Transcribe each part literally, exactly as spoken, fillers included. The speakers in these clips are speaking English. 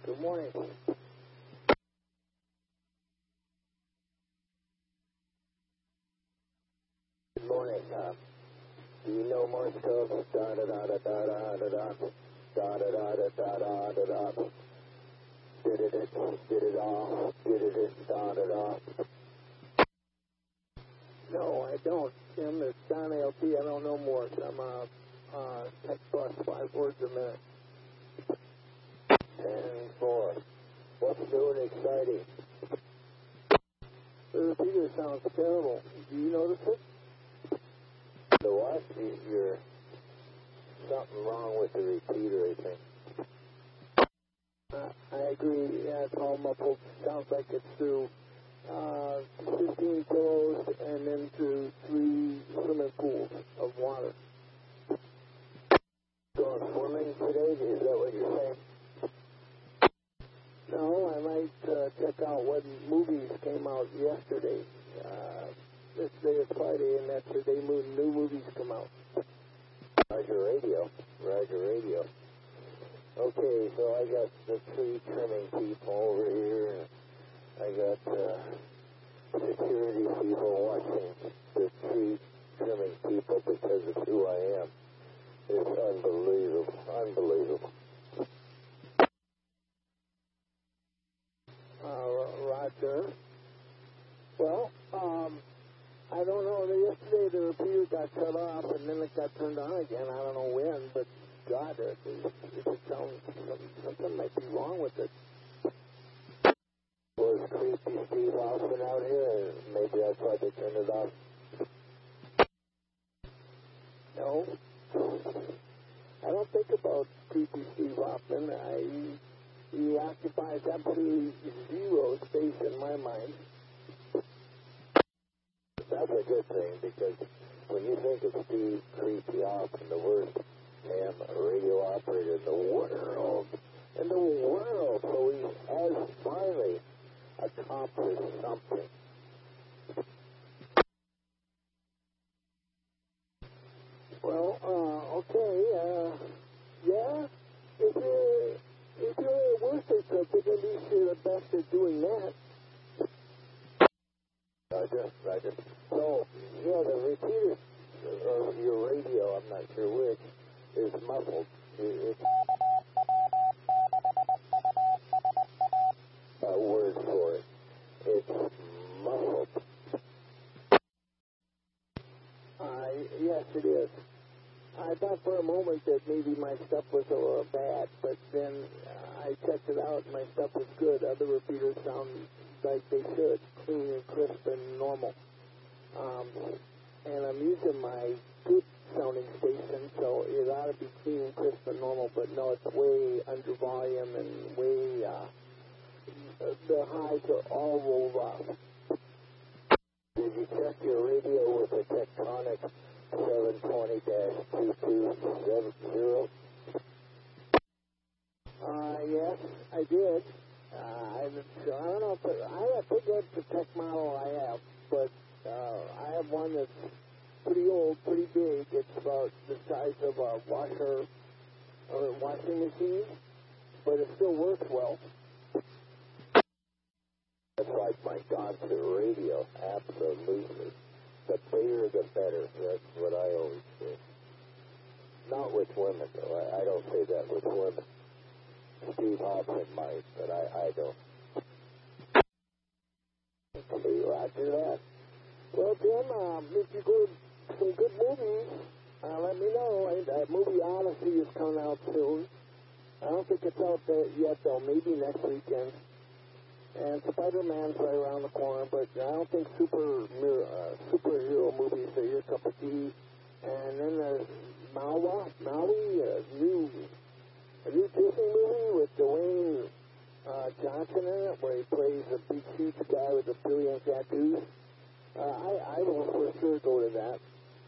Good morning. Good morning. Uh, do you know Morse code? Da da da da da da da da da da da da da da da da. Did it it did it all did it it da da da. No, I don't. Tim, it's Don L T. I don't know Morse. I'm a uh, text plus five words a minute. Ten four. What's new and exciting? The repeater sounds terrible. Do you notice it? The what? You're something wrong with the repeater, I think. Uh, I agree. Yeah, it's all muffled. Sounds like it's through uh, fifteen pillows and then through three swimming pools of water. Going swimming today? Is that what you're saying? No, I might uh, check out what movies came out yesterday. Uh, this day is Friday, and that's the day new movies come out. Roger Radio. Roger Radio. Okay, so I got the tree trimming people over here. I got uh, security people watching the tree trimming people because of who I am. It's unbelievable. Unbelievable. Uh, Roger. Well, um, I don't know. Yesterday the repeater got cut off and then it got turned on again. I don't know when, but God, it, it, it sounds, something might be wrong with it. Was Creepy Steve Hoffman out here? Maybe that's why they turned it off. No. I don't think about Creepy Steve Hoffman. I, he occupies absolutely zero space in my mind. That's a good thing, because when you think of Steve Creepy Hoffman, the worst damn radio operator in the world, in the world, so he has finally accomplished something. Well, uh, okay, uh, yeah, if you're, if you're worth it, something, at least you're the best at doing that. Roger, Roger. So, yeah, the repeater of your radio, I'm not sure which, is muffled. It's a word for it. It's muffled. Uh, yes, it is. I thought for a moment that maybe my stuff was a little bad, but then uh, I checked it out and my stuff was good. Other repeaters sound like they should, clean and crisp and normal. Um, and I'm using my good sounding station, so it ought to be clean and crisp and normal, but no, it's way under volume and way, uh, the highs are all rolled off. Did you check your radio with a Tectonic seven twenty dash two two seven zero? Uh, yes, I did. Uh, I, I don't know if it, I forget the tech model I have, but uh, I have one that's pretty old, pretty big. It's about the size of a washer or a washing machine, but it still works well. That's like my concert radio, absolutely. The bigger the better. That's what I always say. Not with women, though. I, I don't say that with women. Steve Hoffman might, but I, I don't. Okay, roger that. Well, Tim, um, if you go to some good movies, uh, let me know. And, uh, movie Odyssey is coming out soon. I don't think it's out there yet, though. Maybe next weekend. And Spider-Man's right around the corner, but I don't think super uh, superhero movies are your cup of tea. And then there's Maui, Maui, a new, a new Disney movie with Dwayne uh, Johnson in it, where he plays a big, huge guy with a billion tattoos. Uh, I, I will for sure go to that.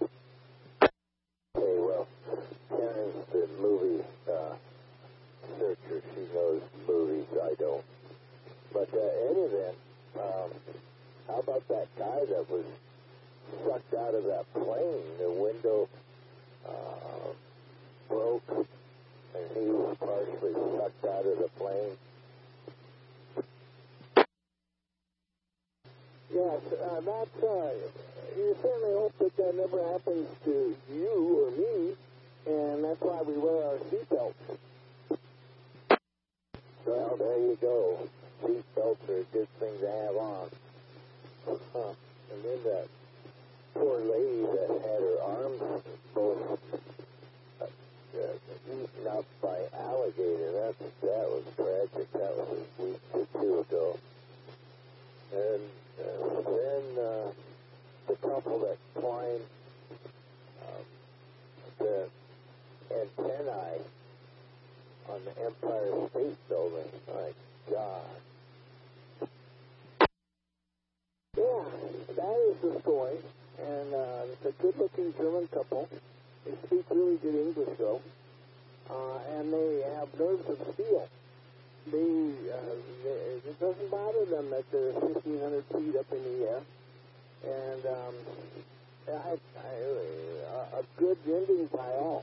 Okay, well, Karen's the movie uh, searcher. She knows movies. I don't. But uh, any event, um, how about that guy that was sucked out of that plane? The window uh, broke, and he was partially sucked out of the plane. yes, uh, that's, uh, you certainly hope that that never happens to you or me, and that's why we wear our seatbelts. Well, there you go. Seatbelts are a good thing to have on. Uh, and then that poor lady that had her arms both uh, uh, eaten up by alligator, that, that was tragic. That was a week or two ago. And uh, then uh, the couple that climbed um, the antennae on the Empire State Building. My God. Yeah, that is the story. And uh, it's a good-looking German couple. They speak really good English, though. Uh, and they have nerves of steel. They, uh, they, it doesn't bother them that they're fifteen hundred feet up in the air. And um, I, I, a good ending by all.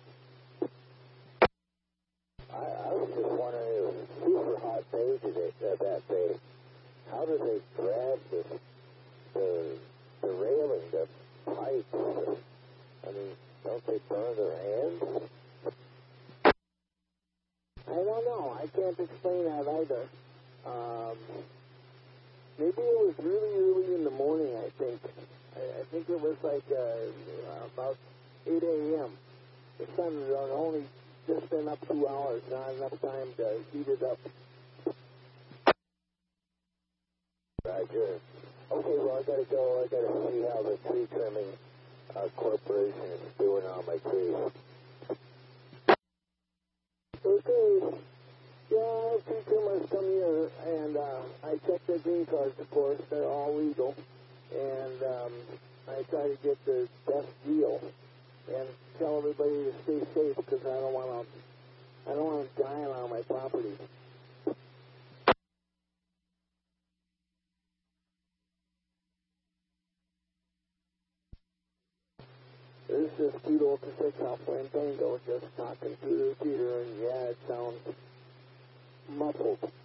I, I was just wondering, it was a super hot day today, uh, that day. How do they grab the, the, the railing, the pipes? I mean, don't they burn their hands? I don't know. I can't explain that either. Um, maybe it was really early in the morning, I think. I, I think it was like uh, about eight a.m. The sun had only just been up two hours, not enough time to heat it up. Roger. Okay, well, I gotta go. I gotta see how the tree trimming uh, corporation is doing on my trees. Okay. Yeah, tree trimmers come here, and uh, I check their green cards, of course. They're all legal. And um, I try to get the best deal. And tell everybody to stay safe, because I don't want to I don't want them dying on my property. This is cute old cassette shop Fandango just talking through the repeater, and yeah, it sounds muffled.